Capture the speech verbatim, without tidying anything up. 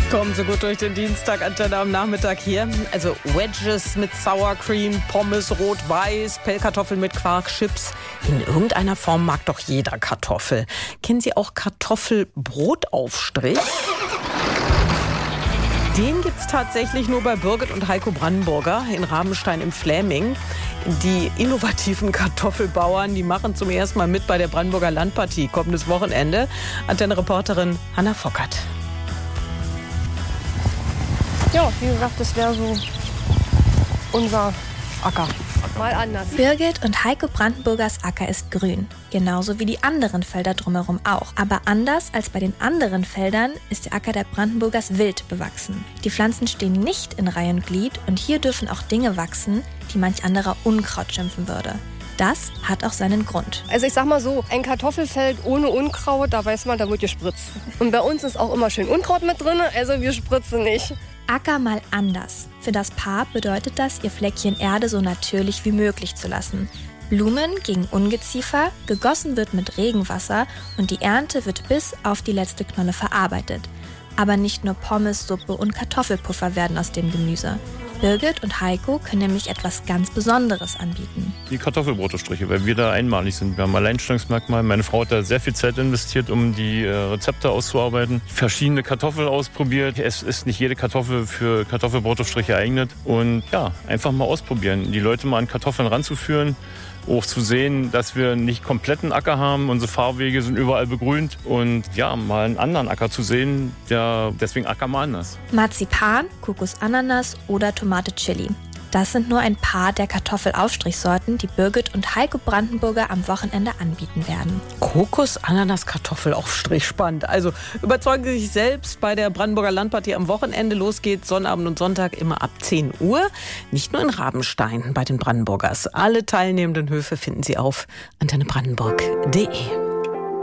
Kommen Sie gut durch den Dienstag, Antenne am Nachmittag hier. Also Wedges mit Sour Cream, Pommes rot-weiß, Pellkartoffeln mit Quark, Chips. In irgendeiner Form mag doch jeder Kartoffel. Kennen Sie auch Kartoffelbrotaufstrich? Den gibt's tatsächlich nur bei Birgit und Heiko Brandenburger in Rabenstein im Fläming. Die innovativen Kartoffelbauern, die machen zum ersten Mal mit bei der Brandenburger Landpartie kommendes Wochenende. Antenne-Reporterin Hanna Fockert. Ja, wie gesagt, das wäre so unser Acker. Mal anders. Birgit und Heiko Brandenburgers Acker ist grün. Genauso wie die anderen Felder drumherum auch. Aber anders als bei den anderen Feldern ist der Acker der Brandenburgers wild bewachsen. Die Pflanzen stehen nicht in Reihe und Glied und hier dürfen auch Dinge wachsen, die manch anderer Unkraut schimpfen würde. Das hat auch seinen Grund. Also ich sag mal so, ein Kartoffelfeld ohne Unkraut, da weiß man, da wird gespritzt. Und bei uns ist auch immer schön Unkraut mit drin, also wir spritzen nicht. Acker mal anders. Für das Paar bedeutet das, ihr Fleckchen Erde so natürlich wie möglich zu lassen. Blumen gegen Ungeziefer, gegossen wird mit Regenwasser und die Ernte wird bis auf die letzte Knolle verarbeitet. Aber nicht nur Pommes, Suppe und Kartoffelpuffer werden aus dem Gemüse. Birgit und Heiko können nämlich etwas ganz Besonderes anbieten. Die Kartoffelbrotaufstriche, weil wir da einmalig sind. Wir haben Alleinstellungsmerkmal. Meine Frau hat da sehr viel Zeit investiert, um die äh, Rezepte auszuarbeiten. Verschiedene Kartoffeln ausprobiert. Es ist nicht jede Kartoffel für Kartoffelbrotaufstriche geeignet. Und ja, einfach mal ausprobieren. Die Leute mal an Kartoffeln ranzuführen. Auch zu sehen, dass wir nicht kompletten Acker haben. Unsere Fahrwege sind überall begrünt. Und ja, mal einen anderen Acker zu sehen, der, deswegen Acker mal anders. Marzipan, Kokos, Ananas oder Tomate Chili. Das sind nur ein paar der Kartoffelaufstrichsorten, die Birgit und Heiko Brandenburger am Wochenende anbieten werden. Kokos, Ananas, Kartoffelaufstrich, spannend. Also überzeugen Sie sich selbst bei der Brandenburger Landpartie am Wochenende. Los geht's Sonnabend und Sonntag immer ab zehn Uhr. Nicht nur in Rabenstein bei den Brandenburgers. Alle teilnehmenden Höfe finden Sie auf antenne brandenburg punkt de.